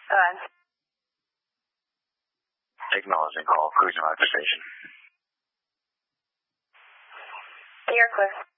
Acknowledging call, cruising out to station. You're clear.